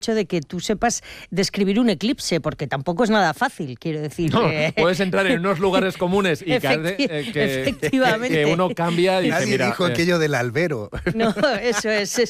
de que tú sepas describir un eclipse, porque tampoco es nada fácil, quiero decir. No, puedes entrar en unos lugares comunes y efectivamente. que uno cambia y dice, Nadie mira, dijo aquello del albero. No, eso es.